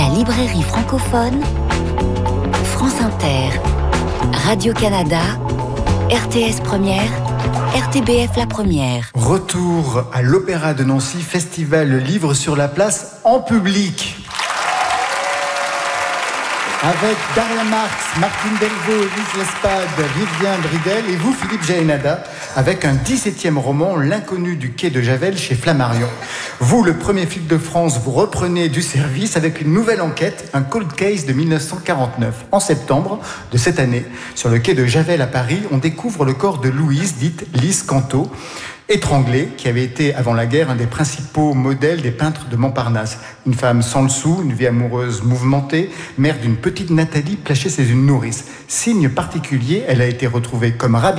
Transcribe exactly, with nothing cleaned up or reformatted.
La librairie francophone, France Inter, Radio-Canada, R T S Première, R T B F La Première. Retour à l'Opéra de Nancy, festival Livre sur la place en public. Avec Daria Marx, Martine Delvaux, Élise Lespade, Vivien Bridel et vous, Philippe Jaénada, avec un dix-septième roman, L'inconnu du quai de Javel chez Flammarion. Vous, le premier flic de France, vous reprenez du service avec une nouvelle enquête, un cold case de mille neuf cent quarante-neuf. En septembre de cette année, sur le quai de Javel à Paris, on découvre le corps de Louise, dite Lise Canto, étranglée, qui avait été avant la guerre un des principaux modèles des peintres de Montparnasse. Une femme sans le sou, une vie amoureuse mouvementée, mère d'une petite Nathalie placée chez une nourrice. Signe particulier, elle a été retrouvée comme rabis